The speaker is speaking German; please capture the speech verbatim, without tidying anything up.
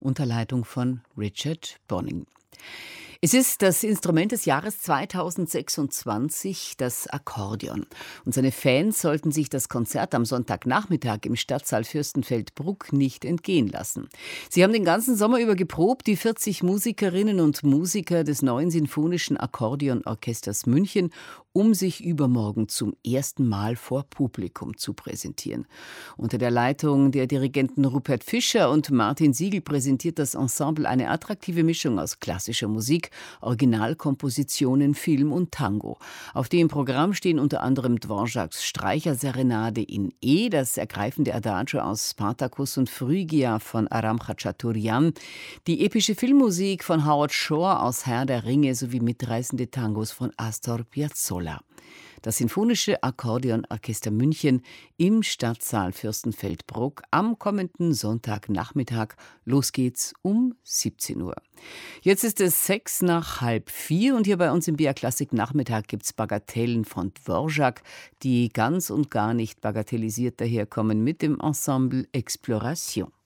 unter Leitung von Richard Bonning. Es ist das Instrument des Jahres zweitausendsechsundzwanzig, das Akkordeon. Und seine Fans sollten sich das Konzert am Sonntagnachmittag im Stadtsaal Fürstenfeldbruck nicht entgehen lassen. Sie haben den ganzen Sommer über geprobt, die vierzig Musikerinnen und Musiker des neuen Sinfonischen Akkordeonorchesters München, um sich übermorgen zum ersten Mal vor Publikum zu präsentieren. Unter der Leitung der Dirigenten Rupert Fischer und Martin Siegel präsentiert das Ensemble eine attraktive Mischung aus klassischer Musik, Originalkompositionen, Film und Tango. Auf dem Programm stehen unter anderem Dvořáks Streicherserenade in E, das ergreifende Adagio aus Spartacus und Phrygia von Aram Khachaturian, die epische Filmmusik von Howard Shore aus Herr der Ringe sowie mitreißende Tangos von Astor Piazzolla. Das Sinfonische Akkordeonorchester München im Stadtsaal Fürstenfeldbruck am kommenden Sonntagnachmittag. Los geht's um siebzehn Uhr. Jetzt ist es sechs nach halb vier und hier bei uns im B R Klassik Nachmittag gibt's Bagatellen von Dvořák, die ganz und gar nicht bagatellisiert daherkommen mit dem Ensemble Exploration.